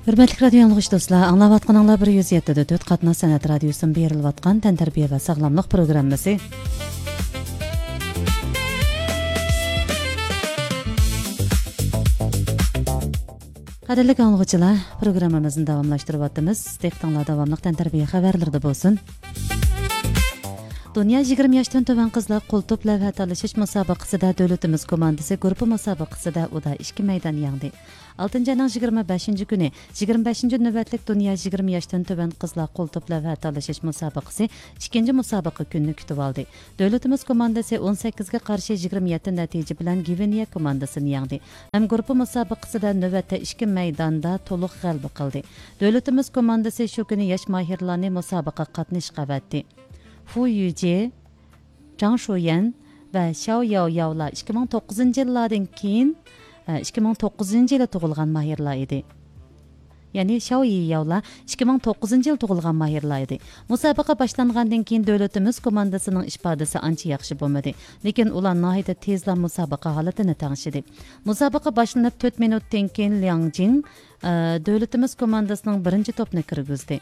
Hürmetli radyo yanlış dostlar, anlavatqanlar 107.4 qatna sanat radyosunun berilayotgan tantarbiya va sog'lomlik programmasi. Qadrli anglag'uchilar, programmamizni davomlashtiryapmiz. Texniklar davomli tantarbiya xabarlarida bo'lsin. Dünya 20 yaşdan töven qizlar qo'l to'plab va talashish musobaqasida davlatimiz komandasi guruhi musobaqasida uda 2 maydon yangdi. 6-ayning 25-kuni 25-navbatlik Dünya 20 yaşdan töven qizlar qo'l to'plab va talashish musobaqasi 2-chi musobaqa kunini kutib oldi. Davlatimiz komandasi 18 ga qarshi 27 natija bilan Gviniya komandasini yangdi. Ham guruhi musobaqasida navbatda 2 maydonda to'liq g'alaba qildi. Davlatimiz komandasi shu kuni yosh mahirlarni musobaqa qatnashga qavatdi. Fu Yujie, Zhang Shuyan va Xiao Yaoyaolar 2009 yillardan keyin 2009 yili tug'ilgan mahirlar edi. Ya'ni Xiao Yaoyaolar 2009 yil tug'ilgan mahirlar edi. Musobaqa boshlangandan keyin davlatimiz komandasining ifodasi ancha yaxshi bo'lmadi. Lekin ular nihoyatda tezda musobaqa holatini tangishdi. Musobaqa boshlanib 4 minutdan keyin Liang Jing davlatimiz komandasining birinchi to'pni kirgizdi.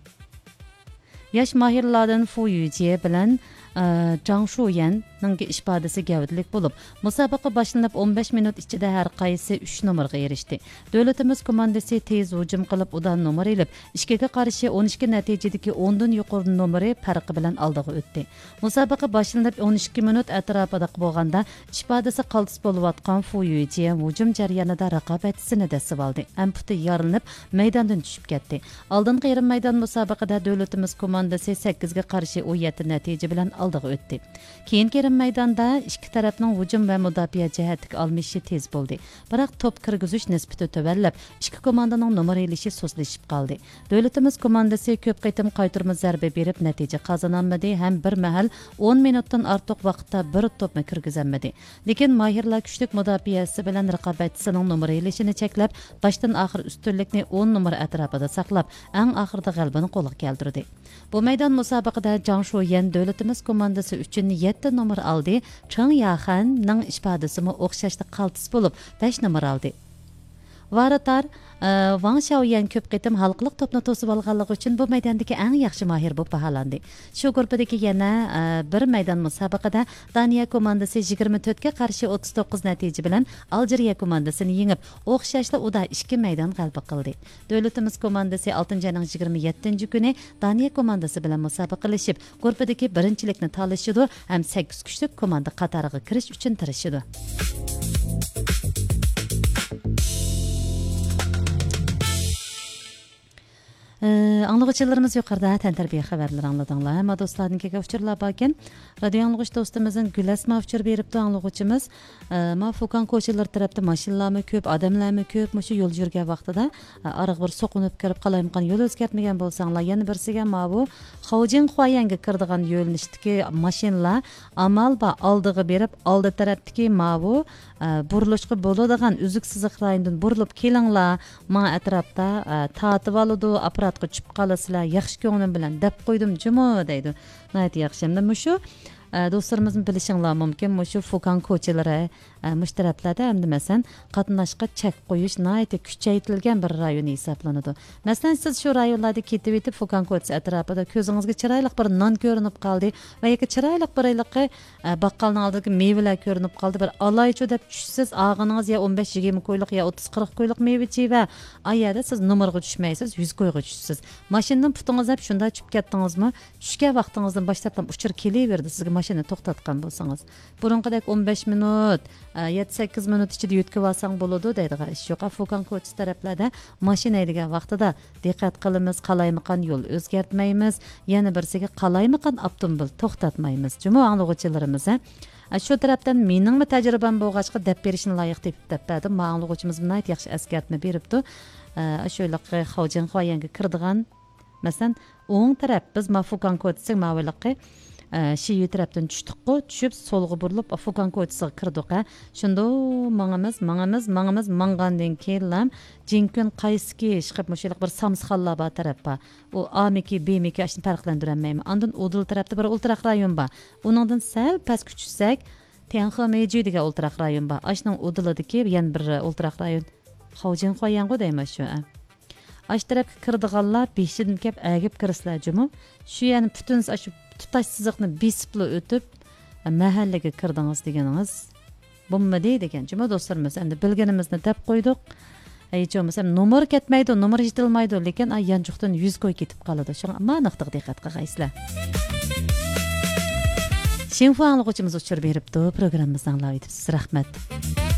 Yaş mahirlardan Fu Yujie bilan Zhang Shuyanning ifodasi gavdalik bo'lib, musobaqa boshlanib 15 minut ichida har qaysi 3 nomerga erishdi. Davlatimiz komandasi tez hujum qilib, udan nomer elib, 2 ga qarshi 12 natijadagi 10 dan yuqori nomeri farqi bilan oldiga o'tdi. Musobaqa boshlanib 12 minut atrofida bo'lganda ifodasi qaltis bo'layotgan Fu Yujie hujum jarayonida raqobatchisini dasib oldi. Amputi yorilib, maydondan tushib ketdi. Oldingi yarim maydon musobaqada davlatimiz komandasi 8 ga qarshi 17 natija bilan oldiga o'tdi. Keyingi yarim maydonda ikki tarafning hujum va mudofaa jihatdagi almashishi tez bo'ldi. Biroq to'p kirgizish nisbati tövallab, ikki komandaning nomer elishi so'zlashib qoldi. Davlatimiz komandasi ko'p qitim qaytarma zarba berib natija qozonolmadi ham bir mahal 10 minutdan ortiq vaqtda bir to'pni kirgizolmadi. Lekin mahirlar kuchlik mudofaasi bilan raqobatchisining nomer elishini cheklab, boshdan oxir ustunlikni 10 nomer atrofida saqlab, eng oxirida g'alabani qo'lga keltirdi. Bu maydon musobaqada Zhang Shuyan davlatimiz komandasi uchun 7 nomer aldı. Cheng Yaxanning ifodasi o'xshashda qaltis bo'lib 5 nomer aldı. Varatar Wang Xiaoyan ko'p qitim xalqliq to'pni to'sib olganligi uchun bu maydondagi eng yaxshi mahir bo'lib baholandi. Shu guruhdagi yana bir maydon musobaqada Daniya komandasi 24 ga qarshi 39 natija bilan Algeriya komandasini yengib, o'xshashda uda 2 maydon g'alaba qildi. Davlatimiz komandasi 6-ayning 27-kuni Daniya komandasi bilan musobaqalashib, guruhdagi birinchilikni tanlashdi ham 8 kuchli komanda qatoriga kirish uchun tirishdi. Anlıqçılarımız yuqarıda tantarbiya xabarları anladыңlar. Ama dostlardan kelgan uçurlar barkan, radio anlıqç dostumuzun Gülasma uçur beripti anlıqçımız. Ma Fukan ko'chalar tarafda mashinalarmi ko'p, odamlarmi ko'p, shu yo'l yurgan vaqtida ariq bir so'qinib kirib qalayimqan yo'l o'zgartmagan bo'lsanglar, yana birsiga ma bu Xaojin Xuayanga kirdigan yo'lnishdagi mashinalar amal va oldiga berib, oldi tarafdagi ma bu burilishga bo'ladigan uzuk siziq rayondan burilib kelinglar, ma atrofda tatib oladi, apparatga tushib qolasizlar, yaxshi ko'nglim bilan deb qo'ydim jumo deydi. Nayt yaxshi. Hamda shu dostlarımızın bilishinglar mumkin, shu Fukan ko'chalari mushtaraflarda hamda masalan qatnashga chek qo'yish nihoyatda kuchaytirilgan bir rayon hisoblanadi. Masalan, siz shu rayonlarda ketib etib Fukan ko'chasi atrofida ko'zingizga chiroyli bir non ko'rinib qoldi va yoki chiroyli bir baqqalning oldidagi mevalar ko'rinib qoldi, bir alaychu deb tushsiz, og'iningiz ya 15-20 qo'yliq ya 30-40 qo'yliq mevachi va ayada siz nomerga tushmaysiz, 100 qo'yga tushsiz. Mashinadan putingiz hab shunda tushib ketdingizmi, tushgan vaqtingizdan boshlab ushir kelaverdi sizga mashina to'xtatgan bo'lsangiz. Burunqidek 15 minut 7-8 minut ichida yetkazib olsang bo'ladi deydi. Shuqa Fukan ko'chasi taraflarda mashina degan vaqtida diqqat qilamiz, qalaymiqan yo'l o'zgartmaymiz, yana birsiga qalaymiqan avtomobil to'xtatmaymiz. Juma anglag'uchilarimiz shu tarafdan mening tajribam bo'lg'achqa deb berishni loyiq deb topdim. Anglag'uchimiz bilan yaxshi eskartma beribdi. Shularga Xaojin Xuayanga kirdigan, masalan, o'ng taraf biz Fukan ko'chasi ma'viliqi Şiyi tarafdan tushib solga burilib Fukan ko'chasiga kirdik. Shunda mang'andan keyin Jinkun qaysiga chiqib mushliq bir samsxonlar bor tarafga. U A-miki, B-miki ashni farqlantirmayman. Ondan o'dil tarafda bir ultraq rayon bor. Uningdan sal past tushsak, Tianhe-Meiji degan ultraq rayon bor. Ashning o'dilidagi yana bir ultraq rayon Xaojin Xuayanga deymiz shu. Aş tarafga kirdiganlar beshidan kep agib kirsizlar jumi. Shu yani butun shu tutash siziqni besipli o'tib mahallaga kirdingiz deganingiz bo'lmadi degan jumi do'stlarimiz. Endi bilganimizni deb qo'ydik. Hech bo'lmasa nomer ketmaydi, nomer yetilmaydi, lekin yanjuqdan 100 qo'y ketib qoladi. Shunga aniqlik diqqat qilgaysizlar. Şinfuanlık uçumuz uçur beripdi. Programımızdan anlayıp rahmet.